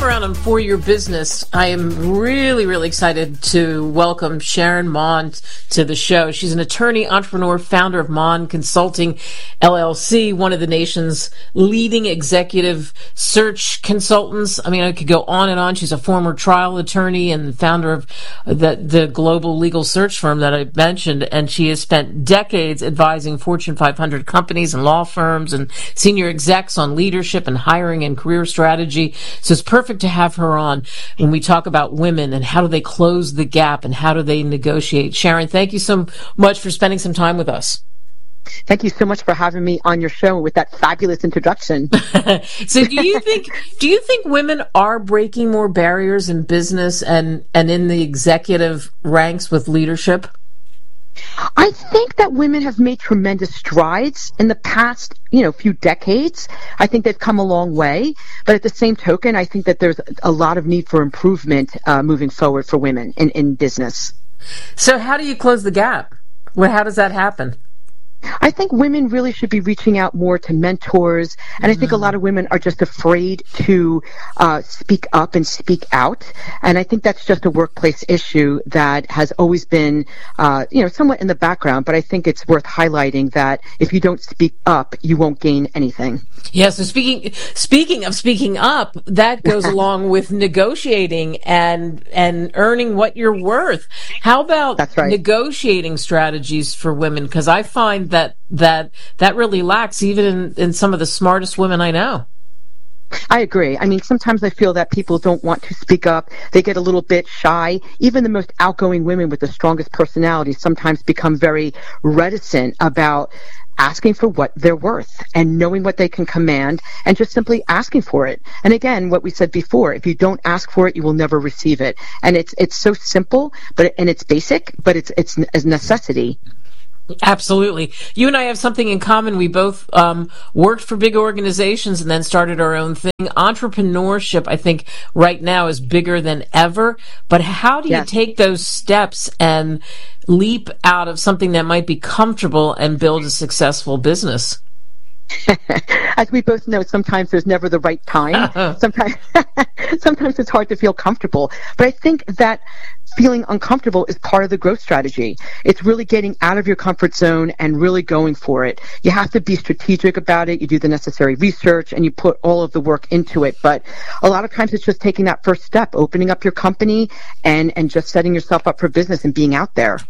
time around on For Your Business, I am really, really excited to welcome Sharon Maughan to the show. She's an attorney, entrepreneur, founder of Maughan Consulting, LLC, one of the nation's leading executive search consultants. I mean, I could go on and on. She's a former trial attorney and founder of the global legal search firm that I mentioned, and she has spent decades advising Fortune 500 companies and law firms and senior execs on leadership and hiring and career strategy. So it's perfect to have her on when we talk about women and how do they close the gap and how do they negotiate. Sharon, thank you so much for spending some time with us. Thank you so much for having me on your show with that fabulous introduction. So do you think women are breaking more barriers in business and in the executive ranks with leadership? I think that women have made tremendous strides in the past, few decades. I think they've come a long way, but at the same token, I think that there's a lot of need for improvement moving forward for women in business. So how do you close the gap? How does that happen? I think women really should be reaching out more to mentors, and I think a lot of women are just afraid to speak up and speak out, and I think that's just a workplace issue that has always been, somewhat in the background, but I think it's worth highlighting that if you don't speak up, you won't gain anything. Yeah, so speaking of speaking up, that goes along with negotiating and earning what you're worth. How about negotiating strategies for women? Because I find that really lacks even in some of the smartest women I know. I agree. I mean, sometimes I feel that people don't want to speak up. They get a little bit shy. Even the most outgoing women with the strongest personalities sometimes become very reticent about asking for what they're worth and knowing what they can command and just simply asking for it. And again, what we said before, if you don't ask for it, you will never receive it. And it's so simple, and it's basic, but it's a necessity. Absolutely. You and I have something in common. We both worked for big organizations and then started our own thing. Entrepreneurship, I think, right now is bigger than ever. But how do you take those steps and leap out of something that might be comfortable and build a successful business? As we both know, sometimes there's never the right time. Sometimes it's hard to feel comfortable. But I think that feeling uncomfortable is part of the growth strategy. It's really getting out of your comfort zone and really going for it. You have to be strategic about it. You do the necessary research and you put all of the work into it. But a lot of times it's just taking that first step, opening up your company and just setting yourself up for business and being out there.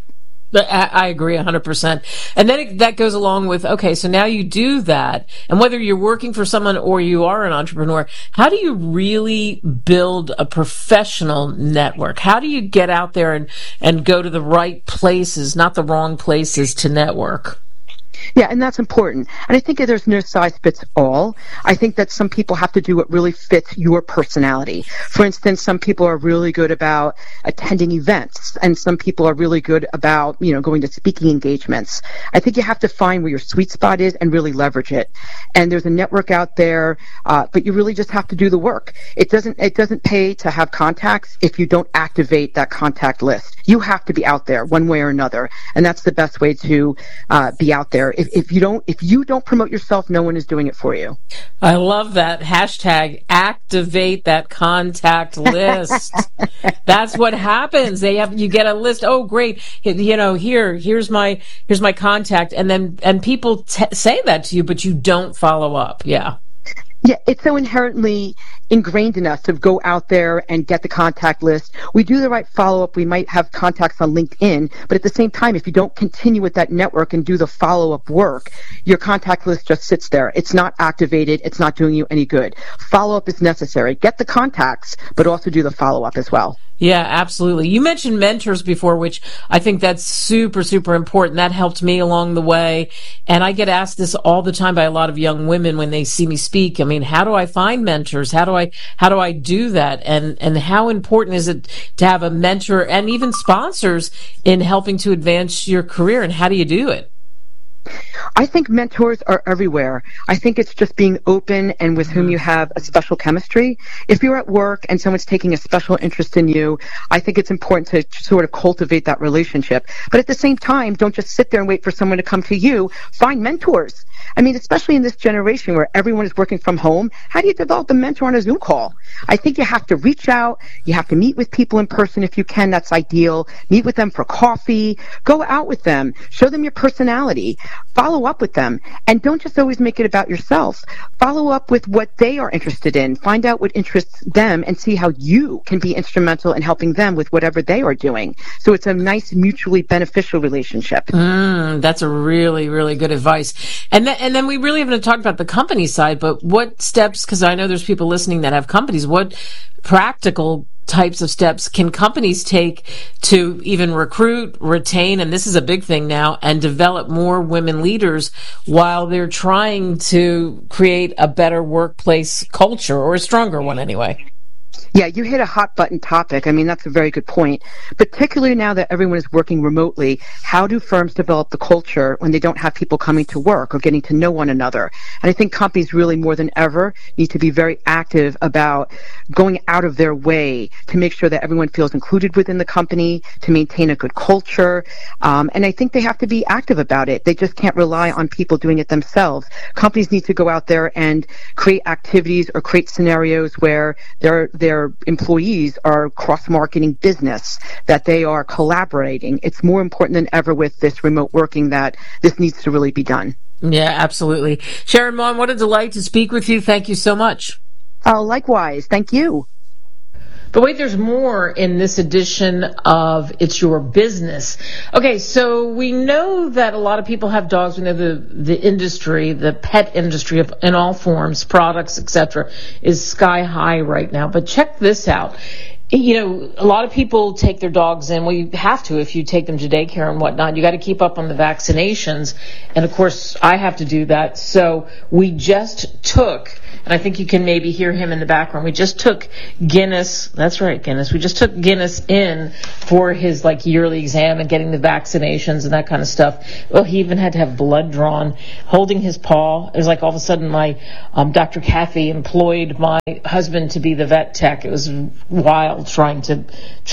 I agree 100%. And then that goes along with, okay, so now you do that, and whether you're working for someone or you are an entrepreneur, how do you really build a professional network? How do you get out there and go to the right places, not the wrong places to network? Yeah, and that's important. And I think that there's no size fits all. I think that some people have to do what really fits your personality. For instance, some people are really good about attending events, and some people are really good about, going to speaking engagements. I think you have to find where your sweet spot is and really leverage it. And there's a network out there, but you really just have to do the work. It doesn't pay to have contacts if you don't activate that contact list. You have to be out there one way or another, and that's the best way to be out there. If you don't promote yourself, no one is doing it for you. I love that hashtag. Activate that contact list. That's what happens. You get a list. Oh, great. Here's my contact, and people say that to you, but you don't follow up. Yeah. Yeah, it's so inherently ingrained in us to go out there and get the contact list. We do the right follow-up. We might have contacts on LinkedIn, but at the same time, if you don't continue with that network and do the follow-up work, your contact list just sits there. It's not activated. It's not doing you any good. Follow-up is necessary. Get the contacts, but also do the follow-up as well. Yeah, absolutely. You mentioned mentors before, which I think that's super, super important. That helped me along the way. And I get asked this all the time by a lot of young women when they see me speak. I mean, how do I find mentors? How do I do that? And how important is it to have a mentor and even sponsors in helping to advance your career? And how do you do it? I think mentors are everywhere. I think it's just being open and with whom you have a special chemistry. If you're at work and someone's taking a special interest in you, I think it's important to sort of cultivate that relationship. But at the same time, don't just sit there and wait for someone to come to you. Find mentors. I mean, especially in this generation where everyone is working from home, how do you develop a mentor on a Zoom call? I think you have to reach out. You have to meet with people in person if you can. That's ideal. Meet with them for coffee. Go out with them. Show them your personality. Follow up with them. And don't just always make it about yourself. Follow up with what they are interested in. Find out what interests them and see how you can be instrumental in helping them with whatever they are doing. So it's a nice mutually beneficial relationship. That's a really, really good advice. And then we really haven't talked about the company side, but what steps, because I know there's people listening that have companies, what practical types of steps can companies take to even recruit, retain, and this is a big thing now, and develop more women leaders while they're trying to create a better workplace culture, or a stronger one anyway? Yeah, you hit a hot button topic. I mean, that's a very good point. Particularly now that everyone is working remotely, how do firms develop the culture when they don't have people coming to work or getting to know one another? And I think companies really more than ever need to be very active about going out of their way to make sure that everyone feels included within the company, to maintain a good culture. And I think they have to be active about it. They just can't rely on people doing it themselves. Companies need to go out there and create activities or create scenarios where their employees are cross-marketing business, that they are collaborating. It's more important than ever with this remote working that this needs to really be done. Yeah, absolutely. Sharon Maughan, what a delight to speak with you. Thank you so much. Likewise. Thank you. But wait, there's more in this edition of It's Your Business. Okay, so we know that a lot of people have dogs. We know the industry, the pet industry in all forms, products, etc., is sky high right now. But check this out. You know, a lot of people take their dogs in. Well, you have to if you take them to daycare and whatnot. You got to keep up on the vaccinations. And, of course, I have to do that. So we just took, and I think you can maybe hear him in the background, we just took Guinness. That's right, Guinness. We just took Guinness in for his, yearly exam and getting the vaccinations and that kind of stuff. Well, he even had to have blood drawn, holding his paw. It was like all of a sudden my Dr. Kathy employed my husband to be the vet tech. It was wild. Trying to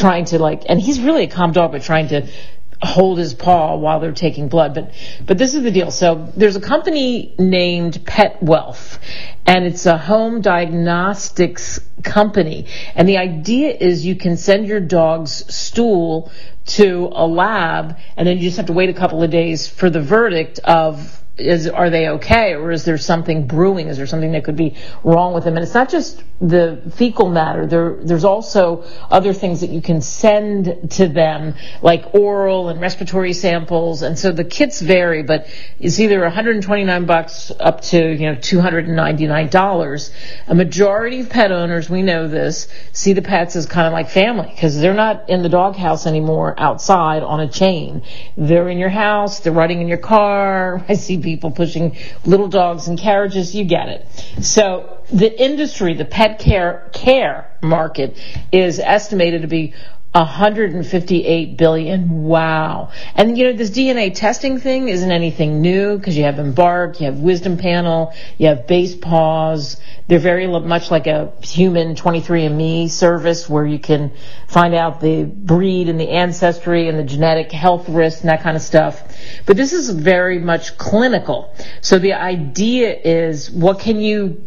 and he's really a calm dog, but trying to hold his paw while they're taking blood. But this is the deal. So there's a company named Pet Wealth, and it's a home diagnostics company. And the idea is you can send your dog's stool to a lab, and then you just have to wait a couple of days for the verdict of are they okay, or is there something brewing? Is there something that could be wrong with them? And it's not just the fecal matter. There's also other things that you can send to them, like oral and respiratory samples. And so the kits vary, but it's either $129 up to $299. A majority of pet owners, we know this, see the pets as kind of like family, because they're not in the doghouse anymore outside on a chain. They're in your house. They're riding in your car. I see people pushing little dogs in carriages. You get it. So the industry, the pet care market, is estimated to be $158 billion. Wow. And this DNA testing thing isn't anything new, because you have Embark, you have Wisdom Panel, you have Base Paws. They're very much like a human 23andMe service where you can find out the breed and the ancestry and the genetic health risks and that kind of stuff. But this is very much clinical. So the idea is, what can you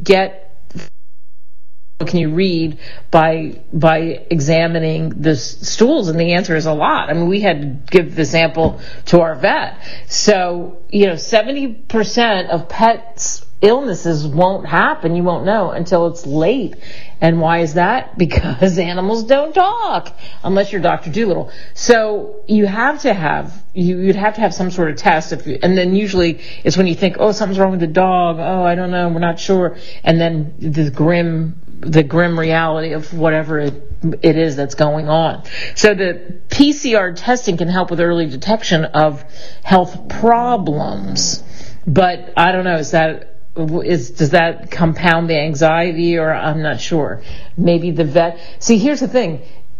read by examining the stools? And the answer is a lot. I mean, we had to give the sample to our vet. So, 70% of pets' illnesses won't happen. You won't know until it's late. And why is that? Because animals don't talk, unless you're Dr. Dolittle. So you'd have to have some sort of test, and then usually it's when you think, oh, something's wrong with the dog. Oh, I don't know, we're not sure. And then the grim reality of whatever it is that's going on. So the PCR testing can help with early detection of health problems. But I don't know, does that compound the anxiety, or I'm not sure. Maybe the vet. See, here's the thing.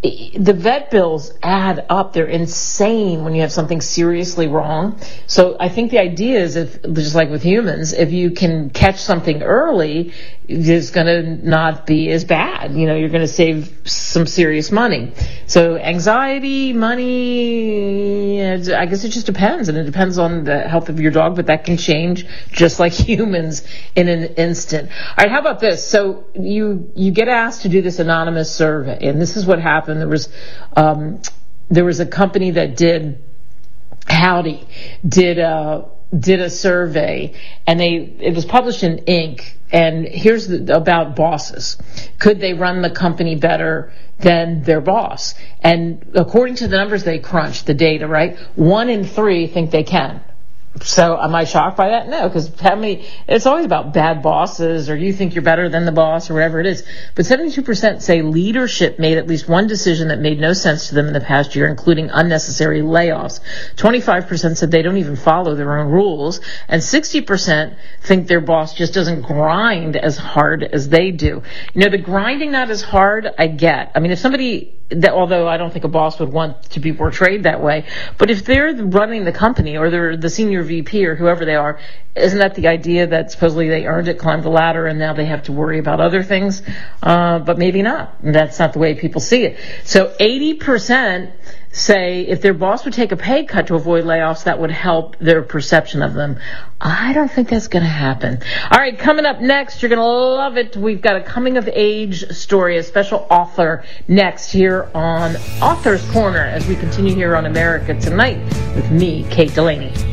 the vet bills add up. They're insane when you have something seriously wrong. So I think the idea is, if, just like with humans, if you can catch something early, it's going to not be as bad. You're going to save some serious money. So anxiety, money, I guess it just depends. And it depends on the health of your dog, but that can change just like humans in an instant. All right, how about this? So you get asked to do this anonymous survey, and this is what happened. There was a company that did Howdy did a survey, and it was published in Inc. And here's about bosses. Could they run the company better than their boss? And according to the numbers they crunched, the data, right? 1 in 3 think they can. So am I shocked by that? No, because it's always about bad bosses, or you think you're better than the boss, or whatever it is. But 72% say leadership made at least one decision that made no sense to them in the past year, including unnecessary layoffs. 25% said they don't even follow their own rules. And 60% think their boss just doesn't grind as hard as they do. The grinding not as hard, I get. I mean, if somebody, although I don't think a boss would want to be portrayed that way, but if they're running the company, or they're the senior VP, or whoever they are, isn't that the idea that supposedly they earned it, climbed the ladder, and now they have to worry about other things? But maybe not. That's not the way people see it. So 80% say if their boss would take a pay cut to avoid layoffs, that would help their perception of them. I don't think that's going to happen. All right, coming up next, you're going to love it. We've got a coming-of-age story, a special author next here on Author's Corner, as we continue here on America Tonight with me, Kate Delaney.